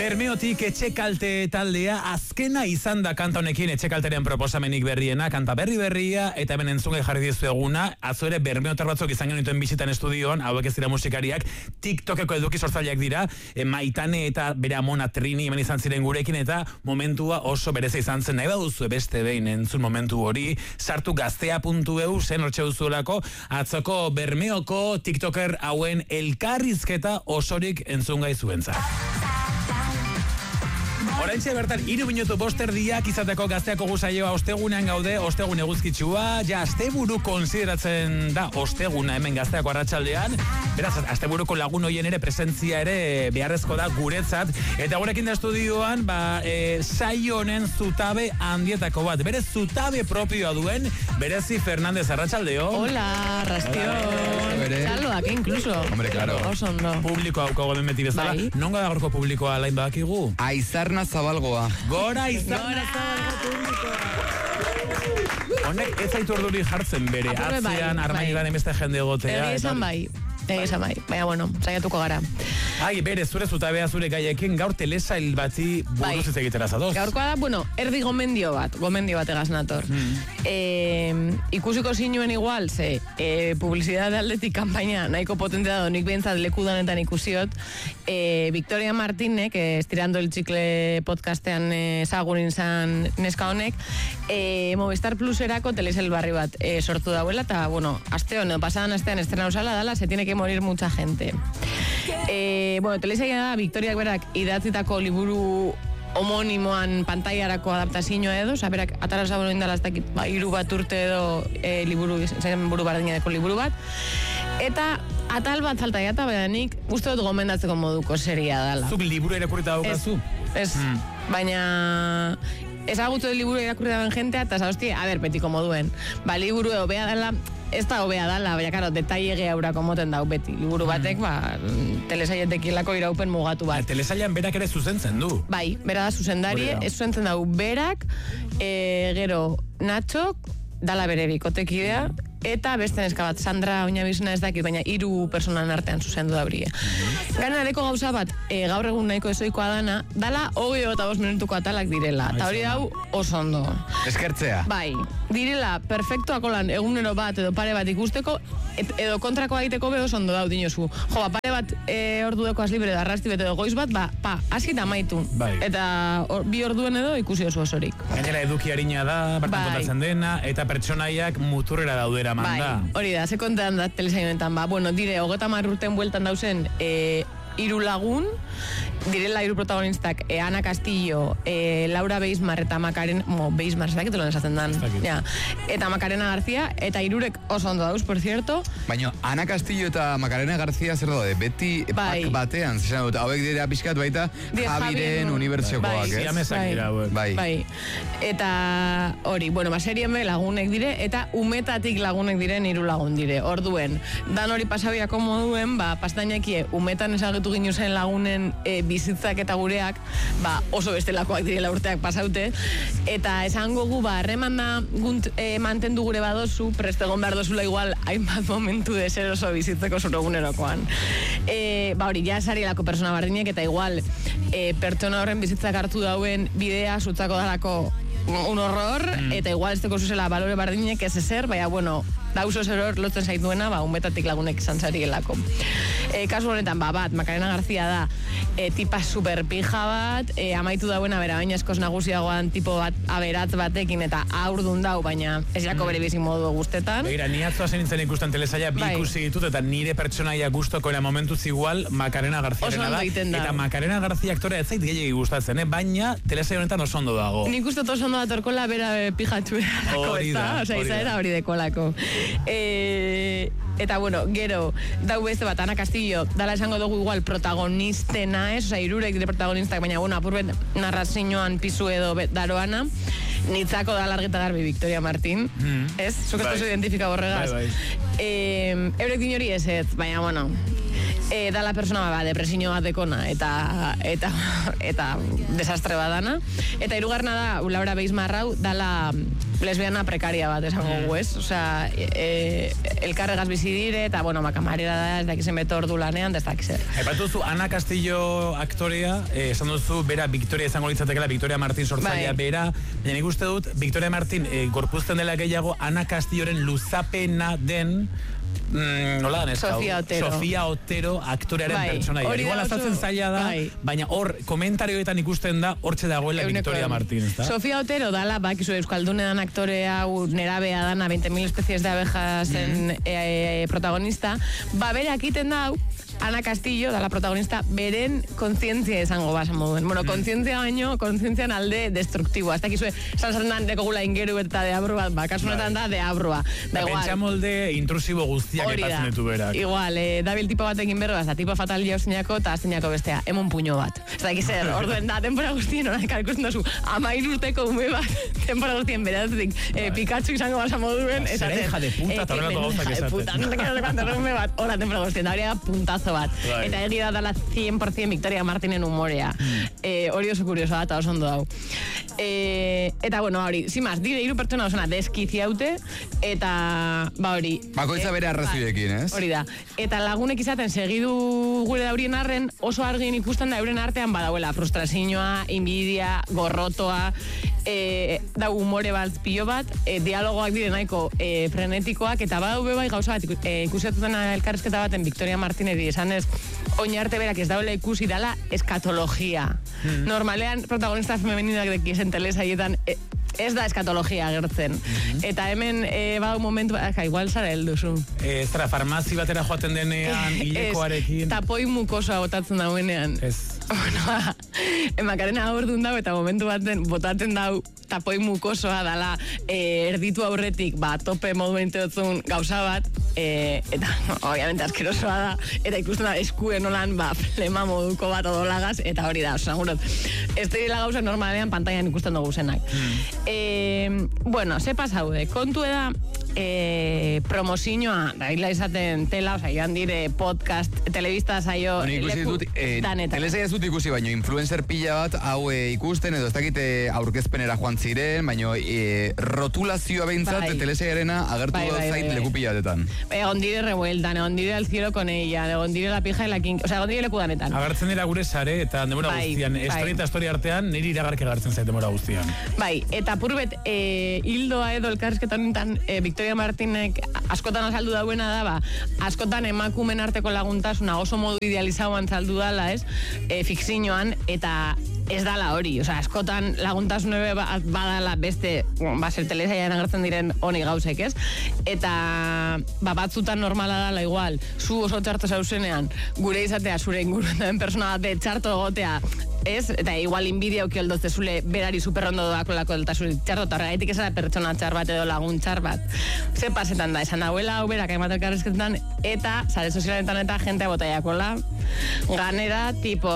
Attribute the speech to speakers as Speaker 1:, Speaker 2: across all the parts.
Speaker 1: Bermeotik Etxekalte taldea azkena izan da kanta honekin Etxekalteren proposamenik berriena, kanta berria, eta hemen entzungai jarri dizu eguna, atzo ere bermeotar batzuk izan genituen bizitan estudioan, hauek ez dira musikariak, TikTokeko eduki sortzaileak dira, Maitane eta bere amona Trini hemen izan ziren gurekin, eta momentua oso bereza izan zen, nahi baduzu beste behin entzun momentu hori, sartu gaztea.eu zen hortxe duzuelako, atzoko Bermeoko TikToker hauen elkarrizketa osorik entzungai zuentzat. Oraintxe bertan, 3 minutu 5 erdiak izateko gazteako gusaioa ostegunean gaude, ostegun eguzkitsua, ja asteburu konsideratzen da osteguna hemen gazteako arratsaldean, beraz, asteburuko lagun hoien ere presentzia ere beharrezko da guretzat, eta gurekin da estudioan, saio honen zutabe handietako bat, bere zutabe propioa duen, berezi Fernandez, arratsaldeo.
Speaker 2: Hola, rastion. Txaloak, incluso.
Speaker 1: Hombre, claro.
Speaker 2: Osondo.
Speaker 1: Publikoa haukago den beti bezala. Nonga da gorko publikoa lain badakigu?
Speaker 3: Aizarna Zabalgoa.
Speaker 1: Gora Aizarna Zabalgoa publikoa. Honek ez zaitu orduri jartzen bere. Atzean, armainetan emeste jende egotea.
Speaker 2: Esan bai. Baina, bueno, saiatuko gara.
Speaker 1: Ai, bere, zure zutabea zure gaiekin gaur telesail bati buruz ez egitera zadoz.
Speaker 2: Gaurkoa da, bueno, erdi gomendio bat egaz nator. Ikusiko zinuen igual, publizidade aldetik kanpaina nahiko potentea da, nik behintzat lekudanetan ikusiot, Victoria Martinek, Estirando el Chicle podcastean ezagurin zan neska honek, Movistar Pluserako telesail barri bat sortu dauela, eta, bueno, pasadan astean estrena usala dala, se tiene que morir mucha gente. Telesaila da, Victoriak berak idatzitako liburu homonimoan pantaiarako adaptazioa edo, berak atara zabonu indala ez dakit, 3 bat urte edo buru bardineko liburu bat, eta atal bat falta eta nik uste dut gomendatzeko moduko seria dala.
Speaker 1: Zuk liburu irakurrita daukazu?
Speaker 2: Ez, baina ezagutu liburu irakurrita dauen jentea, eta zauzti, betiko moduen. Liburu hobea dela, ez da hobea dala, baina, karo, detaile gehaurako moten dau beti. Liburu batek, telesailetekilako iraupen mugatu bat.
Speaker 1: Telesailean berak ere zuzentzen du.
Speaker 2: Bai, bera da zuzendari, ez zuzentzen dau berak, gero Natxok, dala bere bikotekidea, eta beste neska bat, Sandra Oinabizuna ez dakit, baina 3 personan artean zuzendu da brie. Ganareko gauza bat, gaur egun nahiko ezoikoa dala 25 minutuko atalak direla, eta hori dau oso ondo.
Speaker 3: Eskertzea.
Speaker 2: Bai, direla perfektuako lan egunero bat edo pare bat ikusteko, edo kontrako egiteko be oso ondo dau dinozu. Pare bat ordudeko azlibre da arrasti bete edo goiz bat, hasi eta maitu. Eta 2 orduen edo ikusi oso osorik.
Speaker 1: Gainera eduki harina da, bertan kontatzen dena, eta pertsonaiak muturrera daudera.
Speaker 2: Bai, hori da, ze kontean da telesaionetan, dire, 30 urten bueltan dauzen 3 lagun, direla 3 protagonistak, Ana Castillo, Laura Beismar eta Macarena, Beismar, ez dakit loan esaten dan, eta Macarena García, eta 3 oso ondo dauz, por cierto.
Speaker 3: Baina, Ana Castillo eta Macarena García zer daude, beti pak batean, zizan dut, hauek dira pixkat baita, Javiren unibertsiokoak, ez?
Speaker 2: Bai, eta hori, serien be lagunek dire, eta umetatik lagunek diren 3 lagun dire, orduen, dan hori pasabiako moduen, pastainekie umetan ezagutu ginu zen lagunen bizitzak eta gureak, oso bestelakoak direla urteak pasaute, eta esango gu, harremana mantendu gure badozu, prestegon behar dozula igual, hainbat momentu deser oso bizitzeko zure egunerokoan. Hori, ja esarielako persona bardinek, eta igual, pertsona horren bizitzak hartu dauen bidea sutzako dalako un horror, eta igual ez teko zuzela balore bardinek ez ezer, baina, dauso zer lotzen zaituena, unbetatik lagunek izan zarielako. Kasu honetan, Macarena García da tipa superpija bat, amaitu dauena bera, baina eskoz nagusiagoan tipo bat aberatz batekin, eta aurdun dau, baina ez jako bere bizi modu guztetan.
Speaker 1: Begira, ni atzoa zen nintzen ikusten telesaia bi ikusi ditut, eta nire pertsonaia gustoko era momentuz igual Macarena García da, eta Macarena García aktorea ez zait gehiagi gustatzen, baina telesaia honetan oso ondo dago.
Speaker 2: Nik uste oso ondo datorkola bera pijatxu erako, eta hori dekolako. Eta gero dau beste bat, Ana Castillo dala esango dugu igual protagonistena ez, 3 dire protagonistak, baina apurbet narrazioan pizu edo daroana, nitzako da largeta garbi Victoria Martín, ez? Zuk ez tozu identifika borregaz. Eurek din hori ez, baina dala persona depresio bat dekona eta desastre badana. Eta hirugarrena da, Laura Beismarrau, dala lesbiana prekaria bat, esango gu, ez? Osea, elkarregaz bizi dire, eta, bueno, kamarera da, ez dakizen beto ordu lanean, ez dakizen.
Speaker 1: Aipatu duzu, Ana Castillo aktorea, esan duzu, bera, Victoria izango litzatekela, Victoria Martín sortzailea bera, baina nik uste dut, Victoria Martín gorpuzten dela gehiago, Ana Castilloren luzapena den, nola da Sofia Otero aktorearen pertsonaia. Igual azaltzen zaila da, baina hor komentarioetan ikusten da hortxe dagoela Victoria Martín, ez da?
Speaker 2: Sofia Otero dala, bakizu Euskaldunean aktorea, nerabea dana, 20.000 especies de abejasen protagonista, berak iten da, Ana Castillo, da la protagonista, beren kontzientzia izango basa moduen. Bueno, kontzientzia baino, kontzientzian alde destruktiboa. Ez dakizue, esan dekogula ingeru eta deabru bat, kasunetan da deabrua. Da igual.
Speaker 1: Pentsa molde intrusibo guztiak epatzen ditu berak.
Speaker 2: Igual, dabil tipo bat egin berro, da tipo fatal jauzinako eta azteinako bestea, emon puño bat. Ez dakizer, orduen da, tempora guztien, oran ikusten dozu, 13 urteko ume bat, tempora guztien beratzetik, Pikachu izango basa moduen.
Speaker 1: Zera hija de puta, eta horrelako gauzak esaten.
Speaker 2: Bat. Eta egia dala 100% Victoria Martinen humorea. Hori oso kurioso da, eta oso ondo dau. Eta, bueno, hori, zimaz, dire, 3 pertsona osona deskiziaute, eta, hori...
Speaker 3: Bakoitza bere arrazioekin, ez?
Speaker 2: Hori da. Eta lagunek izaten segidu gure daurien arren, oso argin ikusten da euren artean badauela frustrazioa, inbidia, gorrotoa, da humore baltz pilo bat, dialogoak dire nahiko frenetikoak, eta badau bai gauza bat ikusiatuten elkarrezketa baten Victoria Martineri esanez, oin arte berak ez daula ikusi dala eskatologia. Normalean protagonista femeninak dekisen telesaietan ez da eskatologia agertzen. Eta hemen badu momentu, igual zara helduzu.
Speaker 1: Zara, farmazi batera joaten denean, hilekoarekin.
Speaker 2: Tapoi mukosoa botatzen dauenean.
Speaker 1: Ez.
Speaker 2: Bueno, Makarena aurdun dau eta momentu baten botatzen dau tapoi mukosoa dala erditu aurretik, tope modumente dutzun gauza bat, eta, obviamente, askerosoa da, eta ikusten da eskuen nolan, flema moduko bat odolagaz, eta hori da, segurot. Ez dira gauza normalean pantailan ikusten dugu zenak. Bueno, ze pasaude, kontu eda, promozioa, da hila izaten tela, oza, joan dire podcast, telebista zaio, leku, danetan.
Speaker 3: Telesaia ez dut ikusi, baino, influencer pila bat, hau ikusten, edo ez dakite aurkezpenera joan ziren, baino, rotulazioa behintzat, telesaiarena agertu zait leku pila batetan.
Speaker 2: Egon dire revueltan, egon dire al cielo con ella, egon dire la pija y la king, oza, egon dire leku danetan.
Speaker 1: Agertzen dira gure sare, eta demora guztian, historia artean, niri iragarke agertzen zait demora guztian.
Speaker 2: Bai, eta purbet, hildoa edo elkarrizketan nintan, Victoria Martinek askotan azaldu dauena da, askotan emakumen arteko laguntasuna oso modu idealizauan zaldu dala, ez? Fikzioan, eta ez dala hori, oza, askotan laguntasune badala beste, zer telesaian agertzen diren honi gauzek, ez? Eta batzutan normala dala igual, zu oso txarto zauzenean, gure izatea zure inguruen persona bat txarto egotea, ez? Eta igual inbidia uki oldozte zule berari superrondo doako lako delta zure txarto, eta horregaitik esara pertsona txar bat edo lagun txar bat. Ze pasetan da, esan dauela hau berak aimatelkarrezketan, eta sare sozialetan eta jentea botaiakola, ganera, tipo,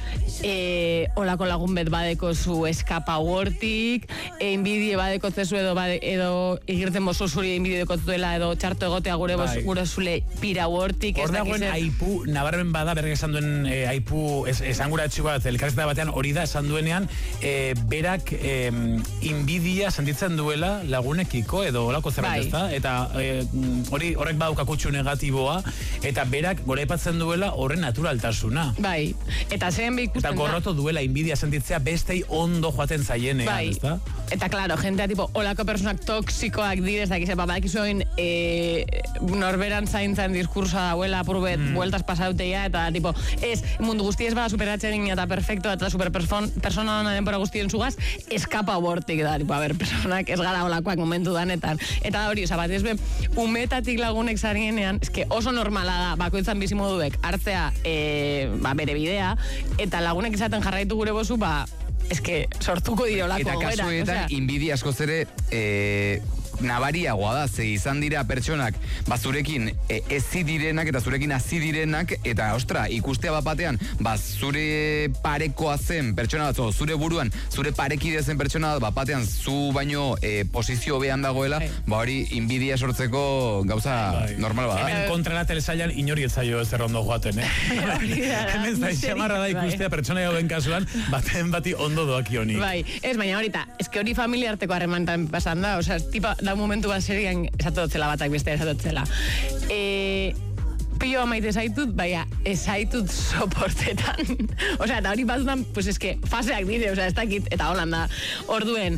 Speaker 2: olako lagun bet badeko zu eskapa hortik, inbidie badeko zezu edo igirtzen bozu zuri inbidie deko zuela edo txarto egotea gure zule pira hortik.
Speaker 1: Hor dagoen aipu, nabarmen bada, berrek esan duen aipu esanguratxu bat, elkarrezketa batean hori da esan duenean, berak inbidia sentitzen duela lagunekiko edo olako zerbait, ez da? Eta horrek badauka kutsu negatiboa, eta berak goraipatzen duela horren naturaltasuna.
Speaker 2: Bai, eta zehen behikusten
Speaker 1: da. Eta gorroto duela inbidia sentitzea bestei ondo joaten zaienean, ez da?
Speaker 2: Eta, klaro, jentea, tipo, olako personak toksikoak direz, dakize, badakizuen norberan zaintzen diskursoa dauela, purbet, bueltas pasauteia, eta, tipo, mundu guzti ez bada superatzen eta perfecto, eta persona dona denpora guztien zugaz, eskapa bortik da, tipo, personak ez gara olakoak momentu danetan. Eta hori, oza, bat ezbe, umetatik lagunek zarienean, eske oso normala da, bakoitzan bizimoduek, hartzea bere bidea, eta lagunek izaten jarraitu gure bozu, eske sortuko dirolako.
Speaker 3: Eta kasuetan, inbidia askoz ere nabariagoa da, ze izan dira pertsonak, zurekin ezi direnak eta zurekin hasi direnak, eta ostra, ikustea batean, zure parekoa zen pertsona bat, zure buruan, zure parekide zen pertsona bat batean, zu baino posizio behan dagoela, hori inbidia sortzeko gauza normal bada.
Speaker 1: Hemen kontrala telesailan inori ez zaio ez errondo joaten, Hemen xamarra da ikustea pertsona gauen kasuan, baten bati ondo doaki honi.
Speaker 2: Bai, ez, baina horita, eske hori familia arteko harremantan pasan da, osea, tipa, da momentu bat serian esatotzela batak beste esatotzela. Pioa maite zaitut, baina ezaitut soportetan. Osea, eta hori batzutan, pues eske, faseak dire, osea, ez dakit, eta holanda. Orduen,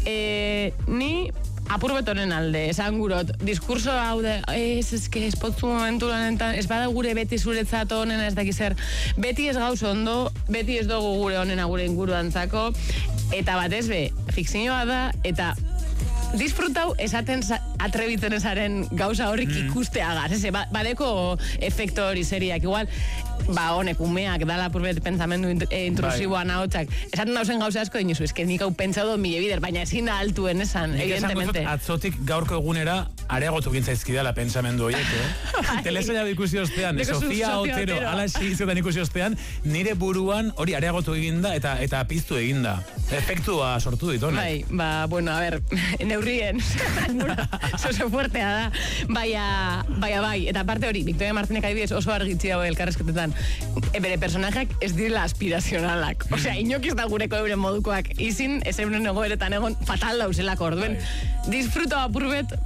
Speaker 2: ni apur betonen alde, esan gurot, diskurso hau de, eske, espotzu momentu lanetan, ez bada gure beti zuretzat honena, ez dakiz zer, beti ez gauz ondo, beti ez dugu gure honena gure inguruantzako, eta batez be, fikzioa da, eta disfrutau esaten atrebitzen ezaren gauza horrik ikusteagaz, badeko efekto hori seriak, igual, honek umeak dala purbet pentsamendu intrusiboan ahotsak, esaten dauzen gauza asko dinuzu, eske nik hau pentsado mile bider, baina ezin da altuen esan, evidentemente.
Speaker 1: Atzotik gaurko egunera areagotu gintzaizkidala pentsamendu horiek, Telesaila ikusi ostean, Sofia Otero, ala xigiziotan ikusi ostean, nire buruan hori areagotu eginda eta piztu eginda. Efektua sortu ditu,
Speaker 2: Bai, bueno, a ver, neurrien, oso fuertea da, bai, eta parte hori, Victoria Martínez adibidez oso argitzi dago elkarrezketetan, bere personajeak ez direla aspirazionalak, osea, inok ez da gureko euren modukoak, izin, ez euren egoeretan egon fatal dauzelako, orduen, disfruto apurbet,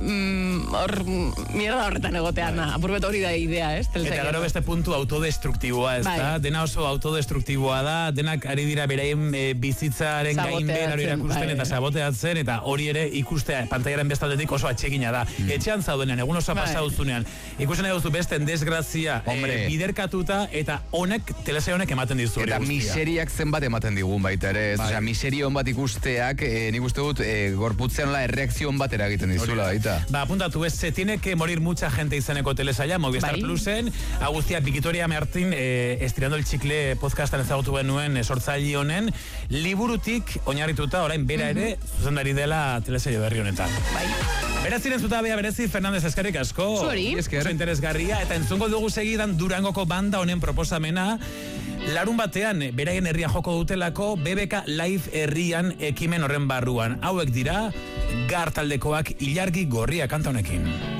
Speaker 2: mierda horretan egotean, apurbet hori da idea, ez?
Speaker 1: Eta gero beste puntu autodestruktiboa, ez da? Dena oso autodestruktiboa da, denak ari dira beraien bizitzaren gainbehar irakusten eta saboteatzen, eta hori ere ikustea pantailaren bestaldetik oso atsegina da. Etxean zaudenean, egun oso pasauzunean, ikusten nahi duzu besten desgrazia biderkatuta, eta honek, telesail honek ematen dizu hori
Speaker 3: guztia. Eta miseriak zenbat ematen digun baita ere, osea, miserio bat ikusteak, nik uste dut, gorputzean erreakzio bat eragiten dizula baita.
Speaker 1: Apuntatu, se tiene que morir mucha gente izaneko telesaila, Movistar Plusen, Agustia Victoria Martín, estirando el chicle podcastan ezagutu benuen sortzaile honen, liburutik oinarrituta orain bera ere zuzendari dela telesaio berri honetan. Beraziren zutabea berezi Fernandez eskerrik asko.
Speaker 2: Zuri.
Speaker 1: Oso interesgarria, eta entzungo dugu segidan Durangoko banda honen proposamena, larun batean, beraien herrian joko dutelako, BBK Live herrian ekimen horren barruan. Hauek dira, Gar taldekoak Ilargi Gorria kanta honekin.